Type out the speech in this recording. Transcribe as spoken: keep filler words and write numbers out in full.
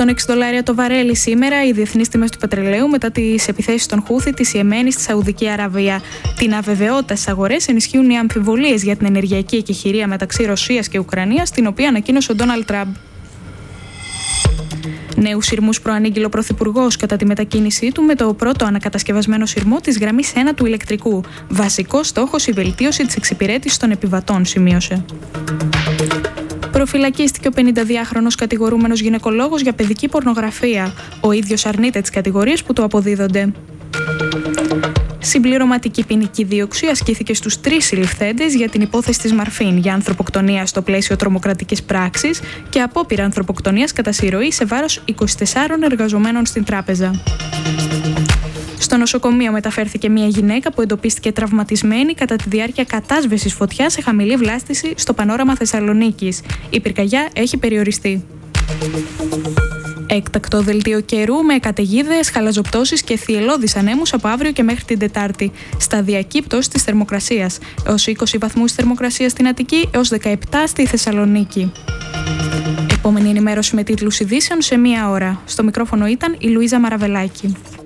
εκατόν έξι δολάρια το βαρέλι σήμερα οι διεθνείς τιμές του πετρελαίου μετά τις επιθέσεις των Χούθη της Ιεμένη στη Σαουδική Αραβία. Την αβεβαιότητα στις αγορές ενισχύουν οι αμφιβολίες για την ενεργειακή εκεχηρία μεταξύ Ρωσίας και Ουκρανίας, την οποία ανακοίνωσε ο Ντόναλντ Τραμπ. Νέους σειρμούς προανήγγειλε ο Πρωθυπουργός κατά τη μετακίνησή του με το πρώτο ανακατασκευασμένο σειρμό της γραμμής ένα του ηλεκτρικού. Βασικός στόχος η βελτίωση της εξυπηρέτησης των επιβατών, σημείωσε. Προφυλακίστηκε ο πενηνταδυάχρονος κατηγορούμενος γυναικολόγος για παιδική πορνογραφία. Ο ίδιος αρνείται τις κατηγορίες που του αποδίδονται. Συμπληρωματική ποινική δίωξη ασκήθηκε στους τρεις συλληφθέντες για την υπόθεση της Μαρφίν για ανθρωποκτονία στο πλαίσιο τρομοκρατικής πράξης και απόπειρα ανθρωποκτονίας κατά συρροή σε βάρος είκοσι τεσσάρων εργαζομένων στην τράπεζα. Στο νοσοκομείο μεταφέρθηκε μια γυναίκα που εντοπίστηκε τραυματισμένη κατά τη διάρκεια κατάσβεσης φωτιάς σε χαμηλή βλάστηση στο Πανόραμα Θεσσαλονίκης. Η πυρκαγιά έχει περιοριστεί. Έκτακτο δελτίο καιρού με καταιγίδες, χαλαζοπτώσεις και θυελλώδεις ανέμους από αύριο και μέχρι την Τετάρτη. Σταδιακή πτώση της θερμοκρασίας. Έως είκοσι βαθμούς θερμοκρασία στην Αττική, έως δεκαεπτά στη Θεσσαλονίκη. Επόμενη ενημέρωση με τίτλους ειδήσεων σε μία ώρα. Στο μικρόφωνο ήταν η Λουίζα Μαραβελάκη.